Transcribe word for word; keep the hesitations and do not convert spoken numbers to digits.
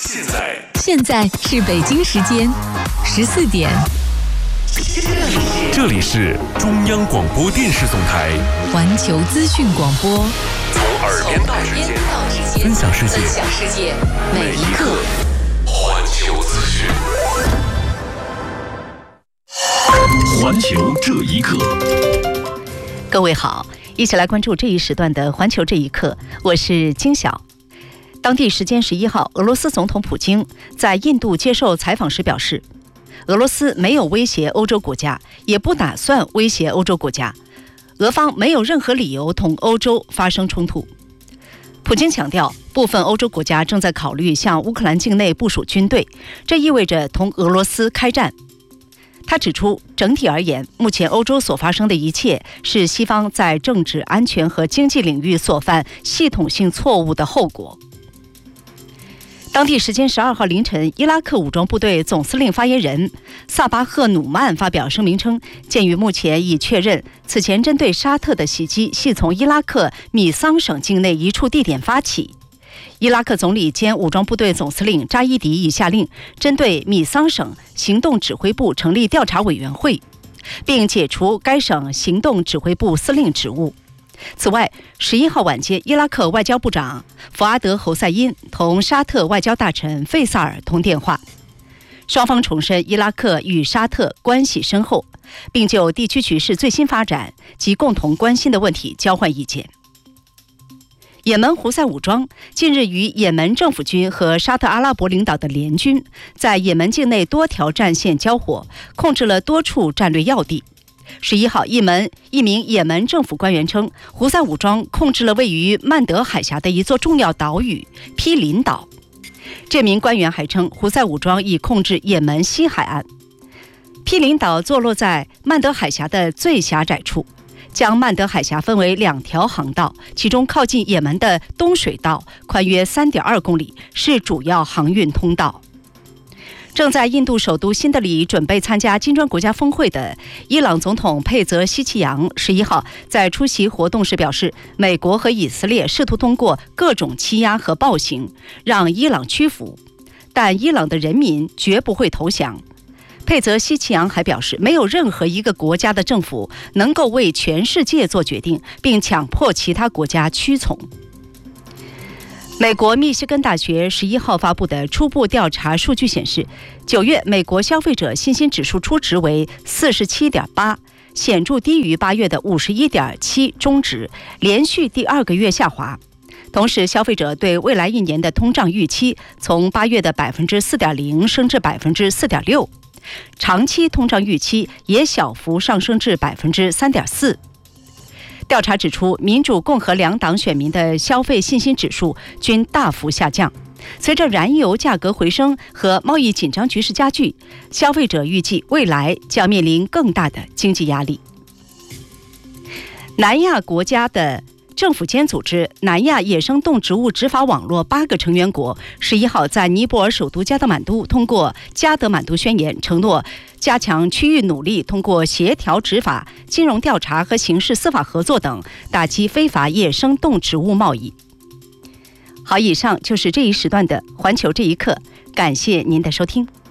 现在现在是北京时间十四点。 这里是中央广播电视总台环球资讯广播， 从耳边到指尖，分享世界，每一刻环球资讯。环球这一刻， 各位好，一起来关注这一时段的环球这一刻，我是金晓。当地时间十一号，俄罗斯总统普京在印度接受采访时表示，俄罗斯没有威胁欧洲国家，也不打算威胁欧洲国家，俄方没有任何理由同欧洲发生冲突。普京强调，部分欧洲国家正在考虑向乌克兰境内部署军队，这意味着同俄罗斯开战。他指出，整体而言，目前欧洲所发生的一切是西方在政治、安全和经济领域所犯系统性错误的后果。当地时间十二号凌晨，伊拉克武装部队总司令发言人萨巴赫努曼发表声明称，鉴于目前已确认此前针对沙特的袭击系从伊拉克米桑省境内一处地点发起，伊拉克总理兼武装部队总司令扎伊迪已下令针对米桑省行动指挥部成立调查委员会，并解除该省行动指挥部司令职务。此外，十一号晚间，伊拉克外交部长福阿德·侯赛因同沙特外交大臣费萨尔通电话，双方重申伊拉克与沙特关系深厚，并就地区局势最新发展及共同关心的问题交换意见。也门胡塞武装近日与也门政府军和沙特阿拉伯领导的联军在也门境内多条战线交火，控制了多处战略要地。十一号，一门一名也门政府官员称，胡塞武装控制了位于曼德海峡的一座重要岛屿毗邻岛。这名官员还称，胡塞武装已控制也门西海岸。毗邻岛坐落在曼德海峡的最狭窄处，将曼德海峡分为两条航道，其中靠近也门的东水道宽约 三点二公里，是主要航运通道。正在印度首都新德里准备参加金砖国家峰会的伊朗总统佩泽希奇扬十一号在出席活动时表示，美国和以色列试图通过各种欺压和暴行让伊朗屈服，但伊朗的人民绝不会投降。佩泽希奇扬还表示，没有任何一个国家的政府能够为全世界做决定，并强迫其他国家屈从。美国密歇根大学十一号发布的初步调查数据显示，九月美国消费者信心指数初值为 四十七点八， 显著低于八月的 五十一点七 中值，连续第二个月下滑。同时，消费者对未来一年的通胀预期从八月的 百分之四点零 升至 百分之四点六， 长期通胀预期也小幅上升至 百分之三点四。调查指出，民主共和两党选民的消费信心指数均大幅下降。随着燃油价格回升和贸易紧张局势加剧，消费者预计未来将面临更大的经济压力。南亚国家的政府间组织南亚野生动植物执法网络八个成员国十一号在尼泊尔首都加德满都通过加德满都宣言，承诺加强区域努力，通过协调执法、金融调查和刑事司法合作等，打击非法野生动植物贸易。好，以上就是这一时段的环球这一刻，感谢您的收听。